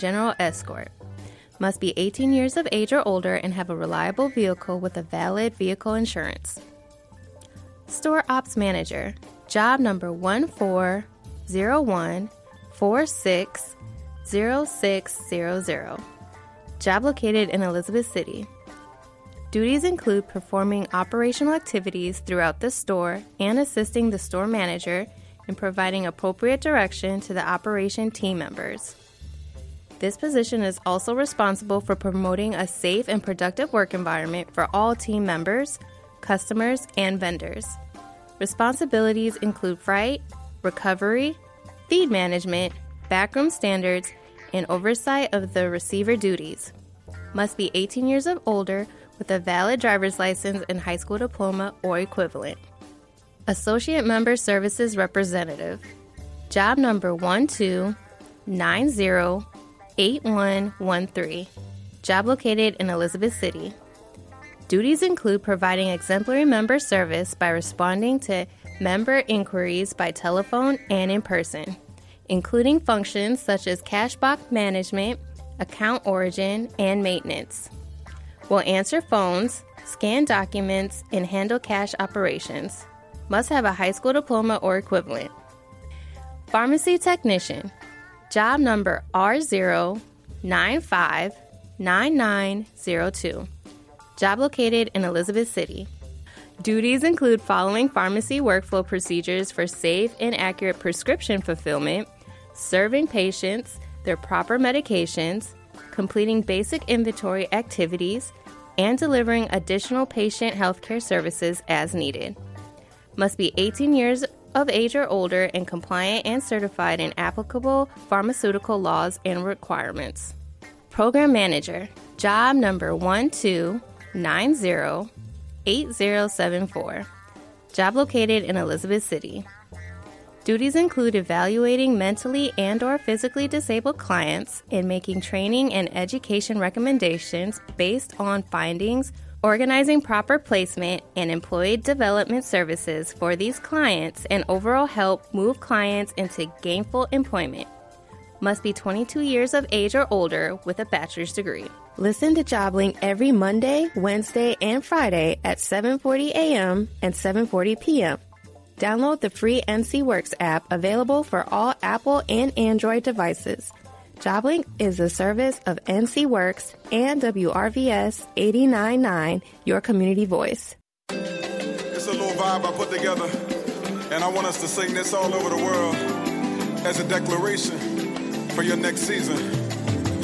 general escort. Must be 18 years of age or older and have a reliable vehicle with a valid vehicle insurance. Store Ops Manager, job number 1401460600. Job located in Elizabeth City. Duties include performing operational activities throughout the store and assisting the store manager in providing appropriate direction to the operation team members. This position is also responsible for promoting a safe and productive work environment for all team members, customers, and vendors. Responsibilities include freight, recovery, feed management, backroom standards, and oversight of the receiver duties. Must be 18 years of older with a valid driver's license and high school diploma or equivalent. Associate Member Services Representative, job number 12908113. Job located in Elizabeth City. Duties include providing exemplary member service by responding to member inquiries by telephone and in person, including functions such as cash box management, account origin, and maintenance. Will answer phones, scan documents, and handle cash operations. Must have a high school diploma or equivalent. Pharmacy Technician, job number R0959902. Job located in Elizabeth City. Duties include following pharmacy workflow procedures for safe and accurate prescription fulfillment, serving patients their proper medications, completing basic inventory activities, and delivering additional patient healthcare services as needed. Must be 18 years of age or older and compliant and certified in applicable pharmaceutical laws and requirements. Program Manager, job number 12908074. Job located in Elizabeth City. Duties include evaluating mentally and/or physically disabled clients and making training and education recommendations based on findings, organizing proper placement and employee development services for these clients, and overall help move clients into gainful employment. Must be 22 years of age or older with a bachelor's degree. Listen to JobLink every Monday, Wednesday, and Friday at 7:40 a.m. and 7:40 p.m. Download the free NC Works app available for all Apple and Android devices. JobLink is a service of NC Works and WRVS 89.9, your community voice. It's a little vibe I put together, and I want us to sing this all over the world as a declaration for your next season.